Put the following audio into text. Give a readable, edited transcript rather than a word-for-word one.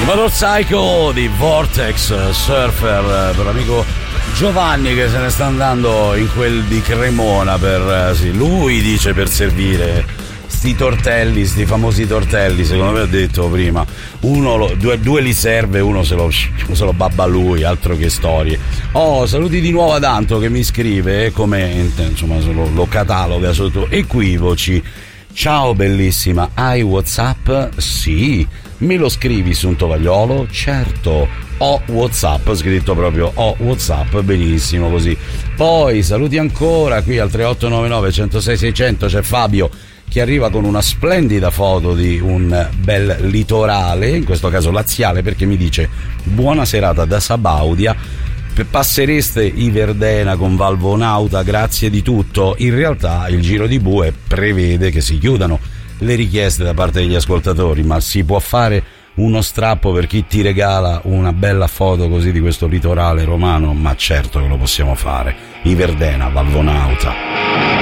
Motorcycle di Vortex Surfer per l'amico Giovanni che se ne sta andando in quel di Cremona per sì, lui dice per servire sti tortelli, sti famosi tortelli. Secondo me, ho detto prima, due li serve, uno se lo babba lui, altro che storie. Saluti di nuovo ad Anto che mi scrive come insomma lo cataloga sotto equivoci. Ciao bellissima, hai WhatsApp? Sì. Me lo scrivi su un tovagliolo? Certo. Ho WhatsApp, scritto proprio ho WhatsApp, benissimo così. Poi saluti ancora qui al 3899 106 600 c'è Fabio che arriva con una splendida foto di un bel litorale, in questo caso laziale, perché mi dice buona serata da Sabaudia. Passereste i Verdena con Valvonauta, grazie di tutto. In realtà il Giro di Bue prevede che si chiudano le richieste da parte degli ascoltatori, ma si può fare uno strappo per chi ti regala una bella foto così di questo litorale romano? Ma certo che lo possiamo fare. I Verdena, Valvonauta.